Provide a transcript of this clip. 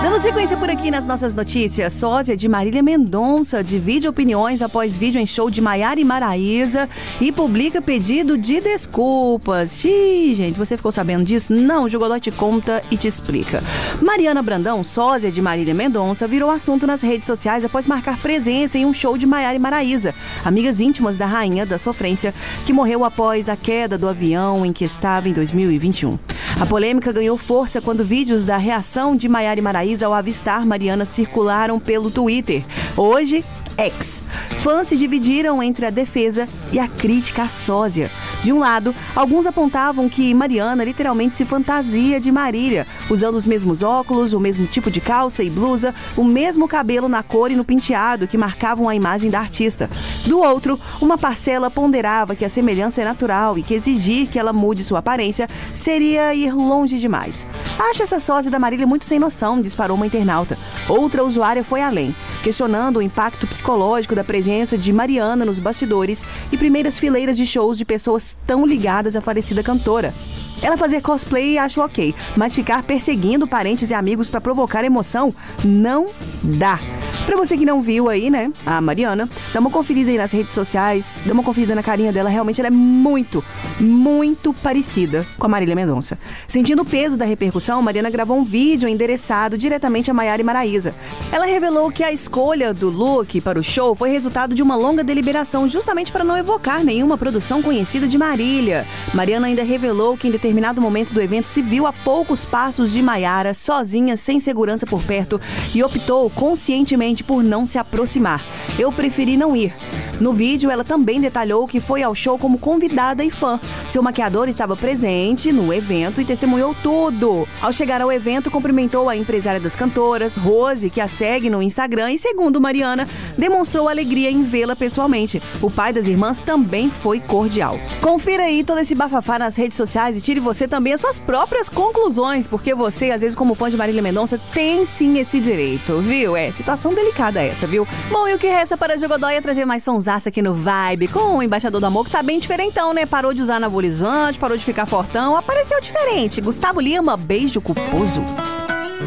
Dando sequência por aqui nas nossas notícias, sósia de Marília Mendonça divide opiniões após vídeo em show de Maiara e Maraísa e publica pedido de desculpas. Xiii, gente, você ficou sabendo disso? Não, o Jogodói te conta e te explica. Mariana Brandão, sósia de Marília Mendonça, virou assunto nas redes sociais após marcar presença em um show de Maiara e Maraísa, amigas íntimas da rainha da sofrência, que morreu após a queda do avião em que estava em 2021. A polêmica ganhou força quando vídeos da reação de Maiara e Maraísa ao avistar Mariana circularam pelo Twitter. Hoje, X. Fãs se dividiram entre a defesa e a crítica à sósia. De um lado, alguns apontavam que Mariana literalmente se fantasia de Marília, usando os mesmos óculos, o mesmo tipo de calça e blusa, o mesmo cabelo na cor e no penteado que marcavam a imagem da artista. Do outro, uma parcela ponderava que a semelhança é natural e que exigir que ela mude sua aparência seria ir longe demais. Acho essa sósia da Marília muito sem noção, disparou uma internauta. Outra usuária foi além, questionando o impacto psicológico da presença de Mariana nos bastidores e primeiras fileiras de shows de pessoas tão ligadas à falecida cantora. Ela fazer cosplay acho ok, mas ficar perseguindo parentes e amigos para provocar emoção não dá. Pra você que não viu aí, né, a Mariana, dá uma conferida aí nas redes sociais, dá uma conferida na carinha dela, realmente ela é muito, muito parecida com a Marília Mendonça. Sentindo o peso da repercussão, Mariana gravou um vídeo endereçado diretamente a Maiara e Maraísa. Ela revelou que a escolha do look para o show foi resultado de uma longa deliberação, justamente para não evocar nenhuma produção conhecida de Marília. Mariana ainda revelou que em determinado momento do evento se viu a poucos passos de Maiara, sozinha, sem segurança por perto, e optou conscientemente por não se aproximar. Eu preferi não ir. No vídeo, ela também detalhou que foi ao show como convidada e fã. Seu maquiador estava presente no evento e testemunhou tudo. Ao chegar ao evento, cumprimentou a empresária das cantoras, Rose, que a segue no Instagram, e, segundo Mariana, demonstrou alegria em vê-la pessoalmente. O pai das irmãs também foi cordial. Confira aí todo esse bafafá nas redes sociais e tire você também as suas próprias conclusões, porque você, às vezes, como fã de Marília Mendonça, tem sim esse direito, viu? É situação delicada essa, viu? Bom, e o que resta para a Jogodói é trazer mais sonsaço aqui no Vibe, com o Embaixador do Amor, que tá bem diferentão, né? Parou de usar anabolizante, parou de ficar fortão, apareceu diferente. Gustavo Lima, beijo culposo.